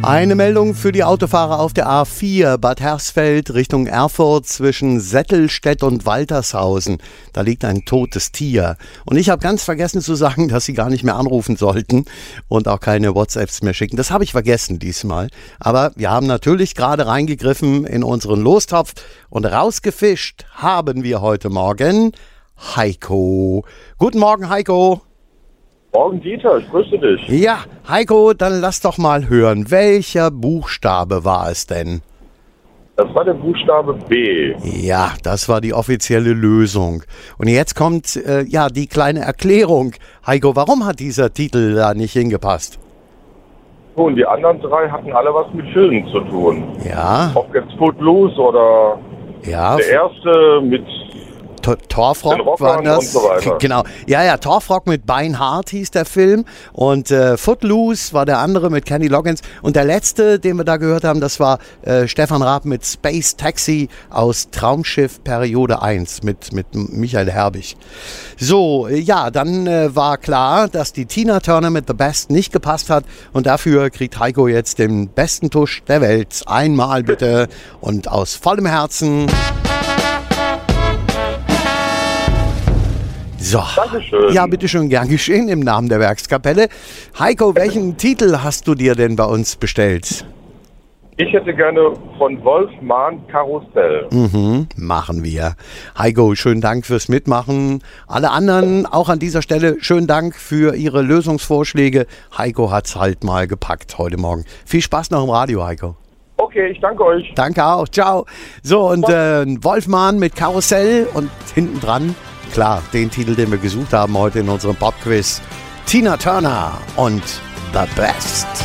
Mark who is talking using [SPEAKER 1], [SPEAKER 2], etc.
[SPEAKER 1] Eine Meldung für die Autofahrer auf der A4 Bad Hersfeld Richtung Erfurt zwischen Settelstedt und Waltershausen. Da liegt ein totes Tier. Und ich habe ganz vergessen zu sagen, dass Sie gar nicht mehr anrufen sollten und auch keine WhatsApps mehr schicken. Das habe ich vergessen diesmal. Aber wir haben natürlich gerade reingegriffen in unseren Lostopf und rausgefischt haben wir heute Morgen Heiko. Guten Morgen, Heiko.
[SPEAKER 2] Morgen, Dieter, ich grüße dich.
[SPEAKER 1] Ja, Heiko, dann lass doch mal hören. Welcher Buchstabe war es denn?
[SPEAKER 2] Das war der Buchstabe B.
[SPEAKER 1] Ja, das war die offizielle Lösung. Und jetzt kommt die kleine Erklärung. Heiko, warum hat dieser Titel da nicht hingepasst?
[SPEAKER 2] Und die anderen drei hatten alle was mit Filmen zu tun.
[SPEAKER 1] Ja.
[SPEAKER 2] Ob jetzt Footloose oder
[SPEAKER 1] Ja.
[SPEAKER 2] der erste mit
[SPEAKER 1] Torfrock war das.
[SPEAKER 2] Und so weiter.
[SPEAKER 1] Genau. Ja, Torfrock mit Beinhardt hieß der Film. Und Footloose war der andere mit Kenny Loggins. Und der letzte, den wir da gehört haben, das war Stefan Raab mit Space Taxi aus Traumschiff Periode 1 mit Michael Herbig. So, ja, dann war klar, dass die Tina Turner mit The Best nicht gepasst hat. Und dafür kriegt Heiko jetzt den besten Tusch der Welt. Einmal bitte und aus vollem Herzen. So.
[SPEAKER 2] Dankeschön.
[SPEAKER 1] Ja, bitteschön, gern geschehen im Namen der Werkskapelle. Heiko, welchen Titel hast du dir denn bei uns bestellt?
[SPEAKER 2] Ich hätte gerne von Wolfman Karussell.
[SPEAKER 1] Machen wir. Heiko, schönen Dank fürs Mitmachen. Alle anderen auch an dieser Stelle schönen Dank für Ihre Lösungsvorschläge. Heiko hat's halt mal gepackt heute Morgen. Viel Spaß noch im Radio, Heiko.
[SPEAKER 2] Okay, ich danke euch.
[SPEAKER 1] Danke auch, ciao. So, und Wolfman mit Karussell und hinten dran, klar, den Titel, den wir gesucht haben heute in unserem Pop-Quiz, Tina Turner und The Best.